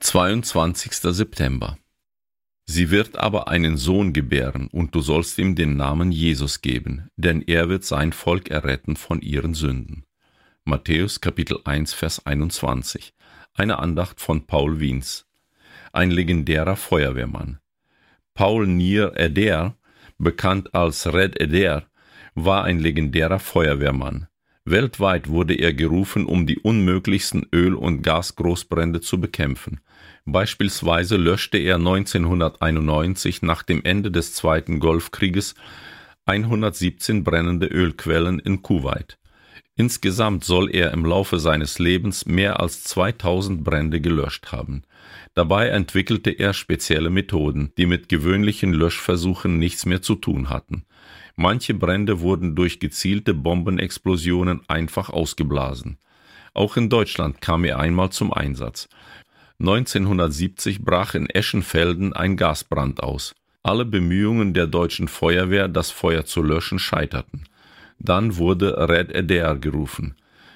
22. September. Sie wird aber einen Sohn gebären, und du sollst ihm den Namen Jesus geben, denn er wird sein Volk erretten von ihren Sünden. Matthäus Kapitel 1, Vers 21. Eine Andacht von Paul Wiens. Ein legendärer Feuerwehrmann. Paul Nir Eder, bekannt als Red Eder, war ein legendärer Feuerwehrmann. Weltweit wurde er gerufen, um die unmöglichsten Öl- und Gasgroßbrände zu bekämpfen. Beispielsweise löschte er 1991 nach dem Ende des Zweiten Golfkrieges 117 brennende Ölquellen in Kuwait. Insgesamt soll er im Laufe seines Lebens mehr als 2000 Brände gelöscht haben. Dabei entwickelte er spezielle Methoden, die mit gewöhnlichen Löschversuchen nichts mehr zu tun hatten. Manche Brände wurden durch gezielte Bombenexplosionen einfach ausgeblasen. Auch in Deutschland kam er einmal zum Einsatz. 1970 brach in Eschenfelden ein Gasbrand aus. Alle Bemühungen der deutschen Feuerwehr, das Feuer zu löschen, scheiterten. Dann wurde Red Eder gerufen.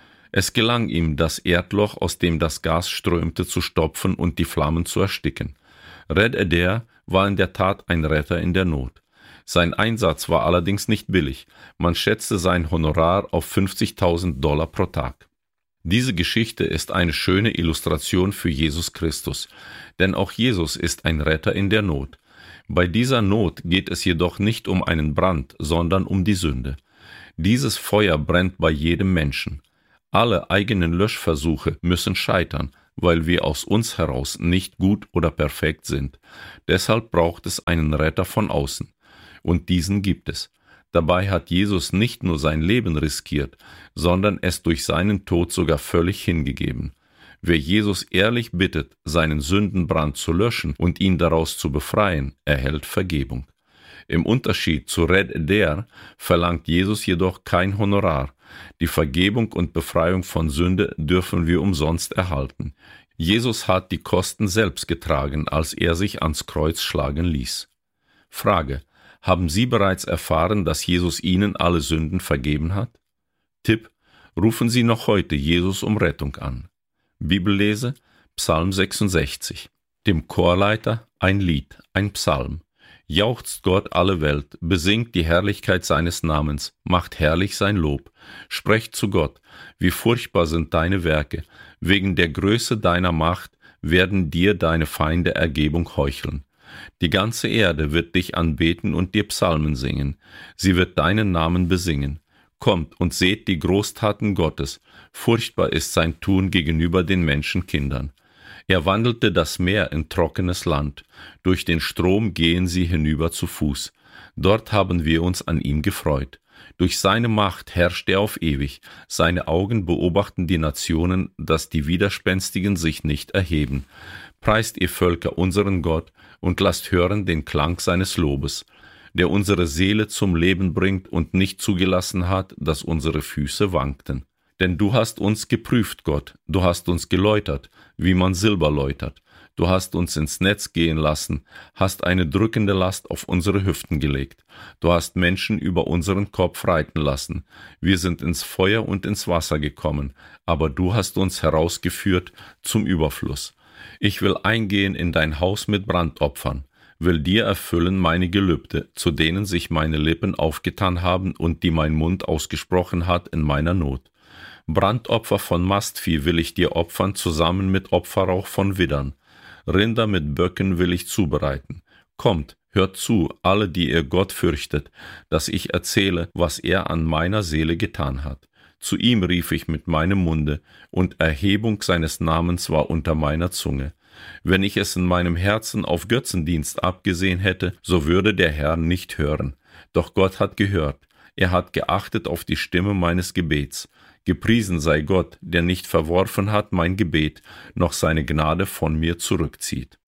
Es gelang ihm, das Erdloch, aus dem das Gas strömte, zu stopfen und die Flammen zu ersticken. Red Eder war in der Tat ein Retter in der Not. Sein Einsatz war allerdings nicht billig. Man schätzte sein Honorar auf $50.000 pro Tag. Diese Geschichte ist eine schöne Illustration für Jesus Christus, denn auch Jesus ist ein Retter in der Not. Bei dieser Not geht es jedoch nicht um einen Brand, sondern um die Sünde. Dieses Feuer brennt bei jedem Menschen. Alle eigenen Löschversuche müssen scheitern, weil wir aus uns heraus nicht gut oder perfekt sind. Deshalb braucht es einen Retter von außen. Und diesen gibt es. Dabei hat Jesus nicht nur sein Leben riskiert, sondern es durch seinen Tod sogar völlig hingegeben. Wer Jesus ehrlich bittet, seinen Sündenbrand zu löschen und ihn daraus zu befreien, erhält Vergebung. Im Unterschied zu Red Eder verlangt Jesus jedoch kein Honorar. Die Vergebung und Befreiung von Sünde dürfen wir umsonst erhalten. Jesus hat die Kosten selbst getragen, als er sich ans Kreuz schlagen ließ. Frage: Haben Sie bereits erfahren, dass Jesus Ihnen alle Sünden vergeben hat? Tipp: Rufen Sie noch heute Jesus um Rettung an. Bibellese: Psalm 66. Dem Chorleiter ein Lied, ein Psalm. Jauchzt Gott alle Welt, besingt die Herrlichkeit seines Namens, macht herrlich sein Lob. Sprecht zu Gott: Wie furchtbar sind deine Werke, wegen der Größe deiner Macht werden dir deine Feinde Ergebung heucheln. Die ganze Erde wird dich anbeten und dir Psalmen singen. Sie wird deinen Namen besingen. Kommt und seht die Großtaten Gottes. Furchtbar ist sein Tun gegenüber den Menschenkindern. Er wandelte das Meer in trockenes Land. Durch den Strom gehen sie hinüber zu Fuß. Dort haben wir uns an ihm gefreut. Durch seine Macht herrscht er auf ewig. Seine Augen beobachten die Nationen, dass die Widerspenstigen sich nicht erheben. Preist ihr Völker unseren Gott und lasst hören den Klang seines Lobes, der unsere Seele zum Leben bringt und nicht zugelassen hat, dass unsere Füße wankten. Denn du hast uns geprüft, Gott, du hast uns geläutert, wie man Silber läutert. Du hast uns ins Netz gehen lassen, hast eine drückende Last auf unsere Hüften gelegt. Du hast Menschen über unseren Kopf reiten lassen. Wir sind ins Feuer und ins Wasser gekommen, aber du hast uns herausgeführt zum Überfluss. Ich will eingehen in dein Haus mit Brandopfern, will dir erfüllen meine Gelübde, zu denen sich meine Lippen aufgetan haben und die mein Mund ausgesprochen hat in meiner Not. Brandopfer von Mastvieh will ich dir opfern, zusammen mit Opferrauch von Widdern. Rinder mit Böcken will ich zubereiten. Kommt, hört zu, alle, die ihr Gott fürchtet, dass ich erzähle, was er an meiner Seele getan hat. Zu ihm rief ich mit meinem Munde, und Erhebung seines Namens war unter meiner Zunge. Wenn ich es in meinem Herzen auf Götzendienst abgesehen hätte, so würde der Herr nicht hören. Doch Gott hat gehört. Er hat geachtet auf die Stimme meines Gebets. Gepriesen sei Gott, der nicht verworfen hat mein Gebet, noch seine Gnade von mir zurückzieht.